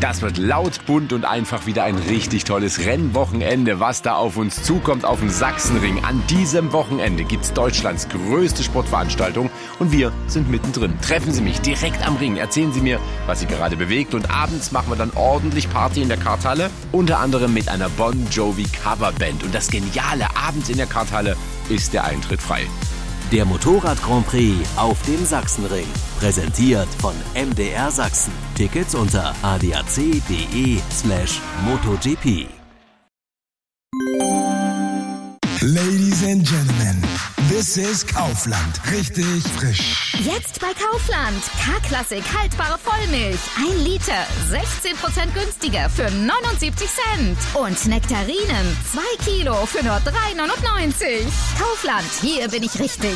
Das wird laut, bunt und einfach wieder ein richtig tolles Rennwochenende, was da auf uns zukommt auf dem Sachsenring. An diesem Wochenende gibt's Deutschlands größte Sportveranstaltung und wir sind mittendrin. Treffen Sie mich direkt am Ring, erzählen Sie mir, was Sie gerade bewegt und abends machen wir dann ordentlich Party in der Karthalle, unter anderem mit einer Bon Jovi Coverband. Und das Geniale, abends in der Karthalle ist der Eintritt frei. Der Motorrad Grand Prix auf dem Sachsenring. Präsentiert von MDR Sachsen. Tickets unter adac.de/MotoGP. Ladies and Gentlemen, this is Kaufland. Richtig frisch. Jetzt bei Kaufland. K-Klassik haltbare Vollmilch. 1 Liter. 16% günstiger für 79 Cent. Und Nektarinen. 2 Kilo für nur 3,99. Kaufland. Hier bin ich richtig.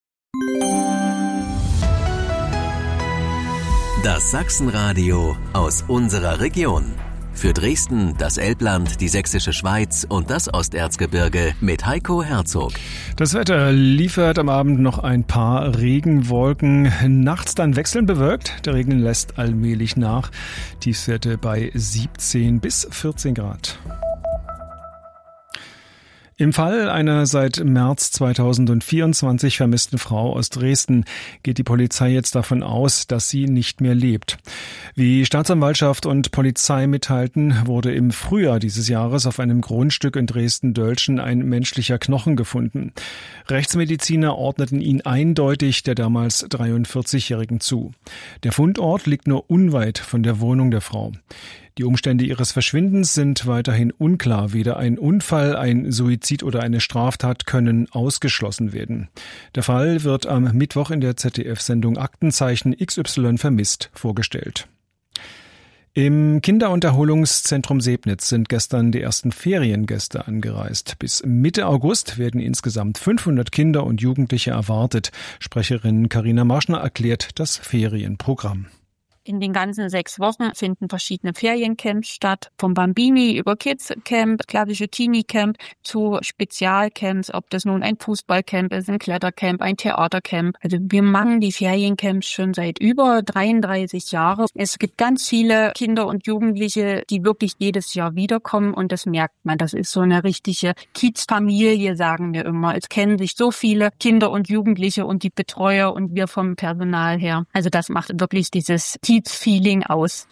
Das Sachsenradio aus unserer Region. Für Dresden, das Elbland, die Sächsische Schweiz und das Osterzgebirge mit Heiko Herzog. Das Wetter liefert am Abend noch ein paar Regenwolken. Nachts dann wechselnd bewölkt. Der Regen lässt allmählich nach. Tiefstwerte bei 17 bis 14 Grad. Im Fall einer seit März 2024 vermissten Frau aus Dresden geht die Polizei jetzt davon aus, dass sie nicht mehr lebt. Wie Staatsanwaltschaft und Polizei mitteilten, wurde im Frühjahr dieses Jahres auf einem Grundstück in Dresden-Dölschen ein menschlicher Knochen gefunden. Rechtsmediziner ordneten ihn eindeutig der damals 43-Jährigen zu. Der Fundort liegt nur unweit von der Wohnung der Frau. Die Umstände ihres Verschwindens sind weiterhin unklar. Weder ein Unfall, ein Suizid oder eine Straftat können ausgeschlossen werden. Der Fall wird am Mittwoch in der ZDF-Sendung Aktenzeichen XY vermisst vorgestellt. Im Kinderunterholungszentrum Sebnitz sind gestern die ersten Feriengäste angereist. Bis Mitte August werden insgesamt 500 Kinder und Jugendliche erwartet. Sprecherin Carina Marschner erklärt das Ferienprogramm. In den ganzen 6 Wochen finden verschiedene Feriencamps statt, vom Bambini über Kids Camp, klassische Teenie Camp zu Spezialcamps, ob das nun ein Fußballcamp ist, ein Klettercamp, ein Theatercamp. Also wir machen die Feriencamps schon seit über 33 Jahren. Es gibt ganz viele Kinder und Jugendliche, die wirklich jedes Jahr wiederkommen und das merkt man. Das ist so eine richtige Kiezfamilie, sagen wir immer. Es kennen sich so viele Kinder und Jugendliche und die Betreuer und wir vom Personal her. Also das macht wirklich dieses Feeling aus.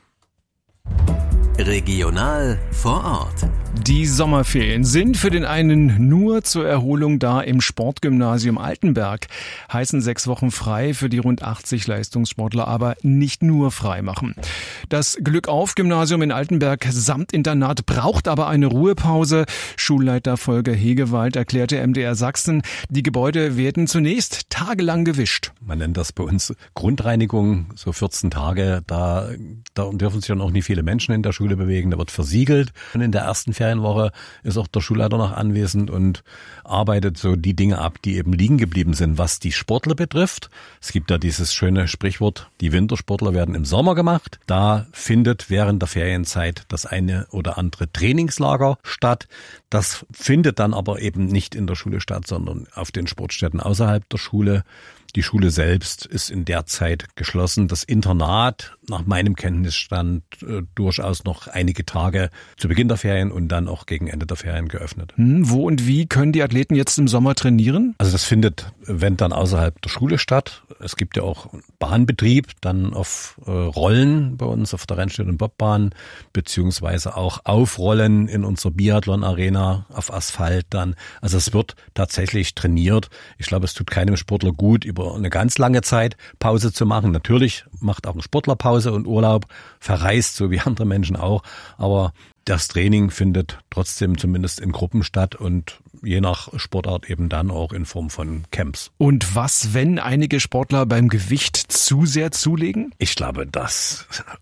Regional vor Ort. Die Sommerferien sind für den einen nur zur Erholung da im Sportgymnasium Altenberg. Heißen 6 Wochen frei für die rund 80 Leistungssportler, aber nicht nur frei machen. Das Glückauf-Gymnasium in Altenberg samt Internat braucht aber eine Ruhepause. Schulleiter Volker Hegewald erklärte MDR Sachsen, die Gebäude werden zunächst tagelang gewischt. Man nennt das bei uns Grundreinigung, so 14 Tage. Da dürfen sich dann auch nicht viele Menschen in der Schule bewegen. Da wird versiegelt. Und in der ersten Ferienwoche ist auch der Schulleiter noch anwesend und arbeitet so die Dinge ab, die eben liegen geblieben sind, was die Sportler betrifft. Es gibt ja dieses schöne Sprichwort, die Wintersportler werden im Sommer gemacht. Da findet während der Ferienzeit das eine oder andere Trainingslager statt. Das findet dann aber eben nicht in der Schule statt, sondern auf den Sportstätten außerhalb der Schule. Die Schule selbst ist in der Zeit geschlossen. Das Internat, nach meinem Kenntnisstand, durchaus noch einige Tage zu Beginn der Ferien und dann auch gegen Ende der Ferien geöffnet. Wo und wie können die Athleten jetzt im Sommer trainieren? Also das findet, wenn dann außerhalb der Schule statt. Es gibt ja auch Bahnbetrieb, dann auf Rollen bei uns auf der Rennstrecke und Bobbahn, beziehungsweise auch Aufrollen in unserer Biathlon-Arena auf Asphalt dann. Also es wird tatsächlich trainiert. Ich glaube, es tut keinem Sportler gut, über eine ganz lange Zeit Pause zu machen. Natürlich macht auch ein Sportler Pause und Urlaub, verreist, so wie andere Menschen auch. Aber das Training findet trotzdem zumindest in Gruppen statt und je nach Sportart eben dann auch in Form von Camps. Und was, wenn einige Sportler beim Gewicht zu sehr zulegen? Ich glaube, das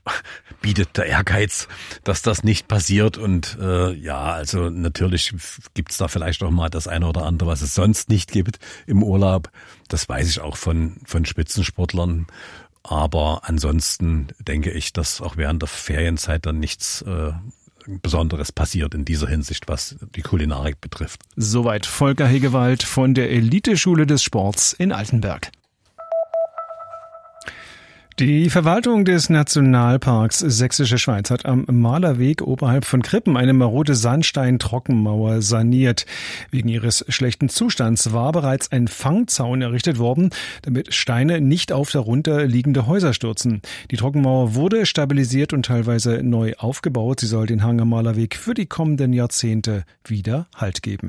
bietet der Ehrgeiz, dass das nicht passiert. Und also natürlich gibt's da vielleicht auch mal das eine oder andere, was es sonst nicht gibt im Urlaub. Das weiß ich auch von Spitzensportlern. Aber ansonsten denke ich, dass auch während der Ferienzeit dann nichts Besonderes passiert in dieser Hinsicht, was die Kulinarik betrifft. Soweit Volker Hegewald von der Eliteschule des Sports in Altenberg. Die Verwaltung des Nationalparks Sächsische Schweiz hat am Malerweg oberhalb von Krippen eine marode Sandstein-Trockenmauer saniert. Wegen ihres schlechten Zustands war bereits ein Fangzaun errichtet worden, damit Steine nicht auf darunter liegende Häuser stürzen. Die Trockenmauer wurde stabilisiert und teilweise neu aufgebaut. Sie soll den Hang am Malerweg für die kommenden Jahrzehnte wieder Halt geben.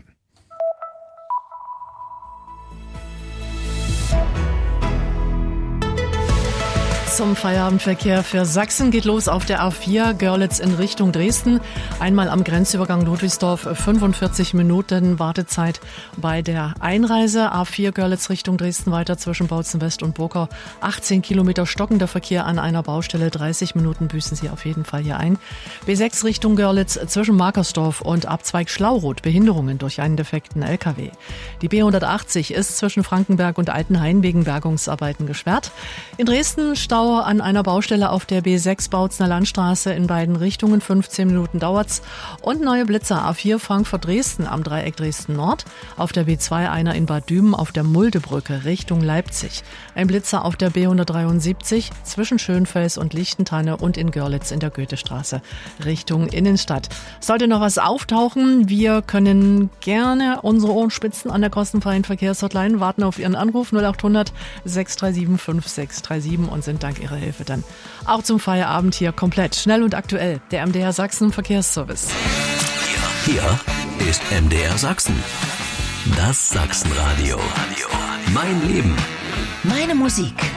Zum Feierabendverkehr für Sachsen geht los auf der A4 Görlitz in Richtung Dresden. Einmal am Grenzübergang Ludwigsdorf 45 Minuten Wartezeit bei der Einreise. A4 Görlitz Richtung Dresden weiter zwischen Bautzen West und Burkau. 18 Kilometer stockender Verkehr an einer Baustelle. 30 Minuten büßen Sie auf jeden Fall hier ein. B6 Richtung Görlitz zwischen Markersdorf und Abzweig Schlauroth. Behinderungen durch einen defekten LKW. Die B180 ist zwischen Frankenberg und Altenhain wegen Bergungsarbeiten gesperrt. In Dresden Stau an einer Baustelle auf der B6 Bautzner Landstraße in beiden Richtungen. 15 Minuten dauert's. Und neue Blitzer A4 Frankfurt-Dresden am Dreieck Dresden-Nord. Auf der B2 einer in Bad Düben auf der Muldebrücke Richtung Leipzig. Ein Blitzer auf der B173 zwischen Schönfels und Lichtentanne und in Görlitz in der Goethestraße Richtung Innenstadt. Sollte noch was auftauchen, wir können gerne unsere Ohren spitzen an der kostenfreien Verkehrshotline, warten auf Ihren Anruf 0800 637 5637 und sind dank Ihrer Hilfe dann auch zum Feierabend hier komplett schnell und aktuell. Der MDR Sachsen Verkehrsservice. Hier ist MDR Sachsen. Das Sachsenradio. Mein Leben. Meine Musik.